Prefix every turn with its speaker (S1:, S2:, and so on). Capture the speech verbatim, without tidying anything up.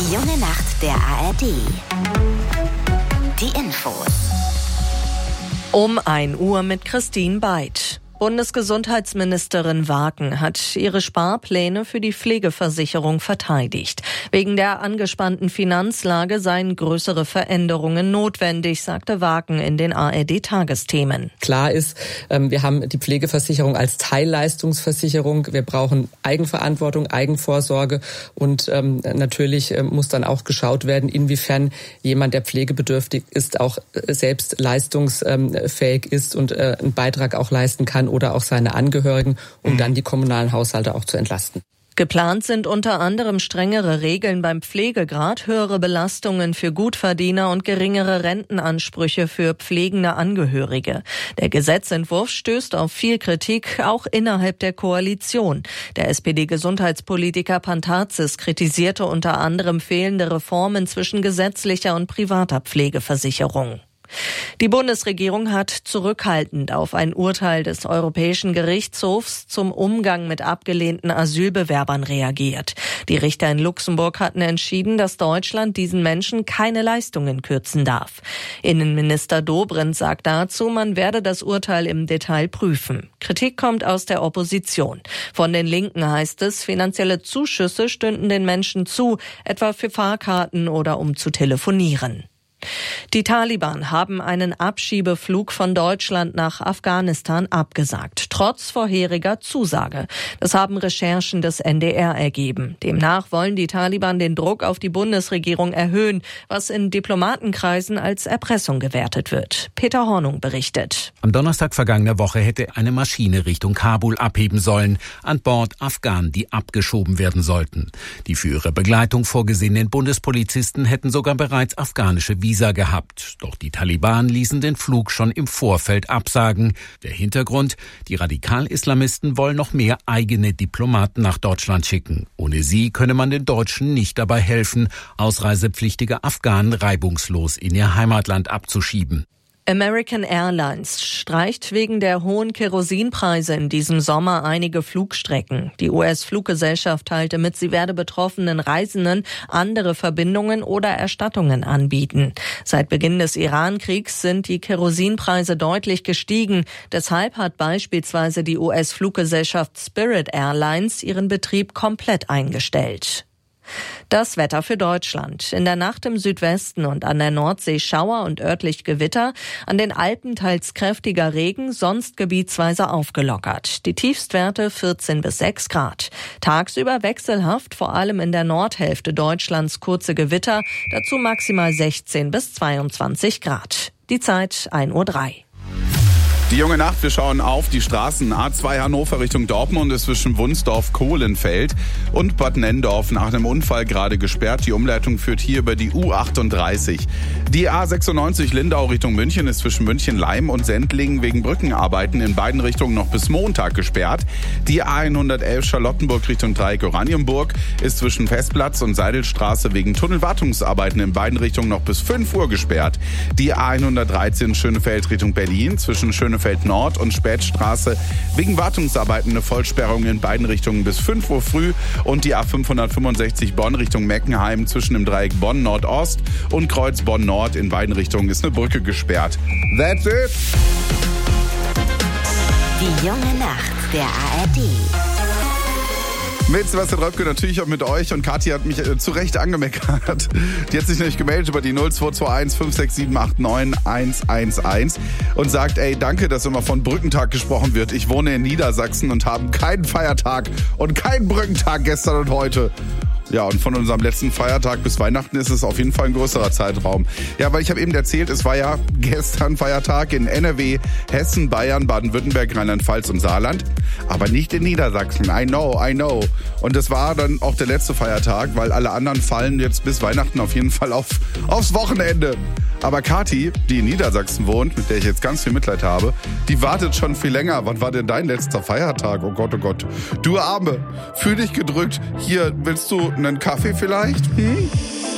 S1: Die junge Nacht der A R D. Die Infos.
S2: Um ein Uhr mit Christine Beid. Bundesgesundheitsministerin Wagen hat ihre Sparpläne für die Pflegeversicherung verteidigt. Wegen der angespannten Finanzlage seien größere Veränderungen notwendig, sagte Wagen in den A R D-Tagesthemen.
S3: Klar ist, wir haben die Pflegeversicherung als Teilleistungsversicherung. Wir brauchen Eigenverantwortung, Eigenvorsorge und natürlich muss dann auch geschaut werden, inwiefern jemand, der pflegebedürftig ist, auch selbst leistungsfähig ist und einen Beitrag auch leisten kann oder auch seine Angehörigen, um dann die kommunalen Haushalte auch zu entlasten.
S2: Geplant sind unter anderem strengere Regeln beim Pflegegrad, höhere Belastungen für Gutverdiener und geringere Rentenansprüche für pflegende Angehörige. Der Gesetzentwurf stößt auf viel Kritik, auch innerhalb der Koalition. Der S P D-Gesundheitspolitiker Pantazis kritisierte unter anderem fehlende Reformen zwischen gesetzlicher und privater Pflegeversicherung. Die Bundesregierung hat zurückhaltend auf ein Urteil des Europäischen Gerichtshofs zum Umgang mit abgelehnten Asylbewerbern reagiert. Die Richter in Luxemburg hatten entschieden, dass Deutschland diesen Menschen keine Leistungen kürzen darf. Innenminister Dobrindt sagt dazu, man werde das Urteil im Detail prüfen. Kritik kommt aus der Opposition. Von den Linken heißt es, finanzielle Zuschüsse stünden den Menschen zu, etwa für Fahrkarten oder um zu telefonieren. Die Taliban haben einen Abschiebeflug von Deutschland nach Afghanistan abgesagt, trotz vorheriger Zusage. Das haben Recherchen des N D R ergeben. Demnach wollen die Taliban den Druck auf die Bundesregierung erhöhen, was in Diplomatenkreisen als Erpressung gewertet wird. Peter Hornung berichtet.
S4: Am Donnerstag vergangener Woche hätte eine Maschine Richtung Kabul abheben sollen. An Bord Afghanen, die abgeschoben werden sollten. Die für ihre Begleitung vorgesehenen Bundespolizisten hätten sogar bereits afghanische Visa gehabt. Doch die Taliban ließen den Flug schon im Vorfeld absagen. Der Hintergrund: Die Radikal-Islamisten wollen noch mehr eigene Diplomaten nach Deutschland schicken. Ohne sie könne man den Deutschen nicht dabei helfen, ausreisepflichtige Afghanen reibungslos in ihr Heimatland abzuschieben.
S2: American Airlines streicht wegen der hohen Kerosinpreise in diesem Sommer einige Flugstrecken. Die U S-Fluggesellschaft teilte mit, sie werde betroffenen Reisenden andere Verbindungen oder Erstattungen anbieten. Seit Beginn des Iran-Kriegs sind die Kerosinpreise deutlich gestiegen. Deshalb hat beispielsweise die U S-Fluggesellschaft Spirit Airlines ihren Betrieb komplett eingestellt. Das Wetter für Deutschland. In der Nacht im Südwesten und an der Nordsee Schauer und örtlich Gewitter. An den Alpen teils kräftiger Regen, sonst gebietsweise aufgelockert. Die Tiefstwerte vierzehn bis sechs Grad. Tagsüber wechselhaft, vor allem in der Nordhälfte Deutschlands kurze Gewitter. Dazu maximal sechzehn bis zweiundzwanzig Grad. Die Zeit ein Uhr drei.
S5: Die junge Nacht, wir schauen auf die Straßen. A zwei Hannover Richtung Dortmund ist zwischen Wunsdorf-Kohlenfeld und Bad Nendorf nach einem Unfall gerade gesperrt. Die Umleitung führt hier über die U achtunddreißig. Die A sechsundneunzig Lindau Richtung München ist zwischen München-Leim und Sendlingen wegen Brückenarbeiten in beiden Richtungen noch bis Montag gesperrt. Die A hundertelf Charlottenburg Richtung Dreieck Oranienburg ist zwischen Festplatz und Seidelstraße wegen Tunnelwartungsarbeiten in beiden Richtungen noch bis fünf Uhr gesperrt. Die A hundertdreizehn Schönefeld Richtung Berlin zwischen Schönefeld Nord und Spätstraße wegen Wartungsarbeiten eine Vollsperrung in beiden Richtungen bis fünf Uhr früh und die A fünfhundertfünfundsechzig Bonn Richtung Meckenheim zwischen dem Dreieck Bonn Nordost und Kreuz Bonn Nord in beiden Richtungen ist eine Brücke gesperrt. That's it!
S1: Die junge Nacht der A R D.
S5: Mit Sebastian Röpke, natürlich auch mit euch. Und Kathi hat mich äh, zu Recht angemeckert. Die hat sich nämlich gemeldet über die null zwei zwei eins fünf sechs sieben acht neun eins eins eins und sagt, ey, danke, dass immer von Brückentag gesprochen wird. Ich wohne in Niedersachsen und habe keinen Feiertag und keinen Brückentag gestern und heute. Ja, und von unserem letzten Feiertag bis Weihnachten ist es auf jeden Fall ein größerer Zeitraum. Ja, weil ich habe eben erzählt, es war ja gestern Feiertag in N R W, Hessen, Bayern, Baden-Württemberg, Rheinland-Pfalz und Saarland, aber nicht in Niedersachsen. I know, I know. Und das war dann auch der letzte Feiertag, weil alle anderen fallen jetzt bis Weihnachten auf jeden Fall auf, aufs Wochenende. Aber Kathi, die in Niedersachsen wohnt, mit der ich jetzt ganz viel Mitleid habe, die wartet schon viel länger. Wann war denn dein letzter Feiertag? Oh Gott, oh Gott. Du Arme, fühl dich gedrückt. Hier, willst du einen Kaffee vielleicht? Hm?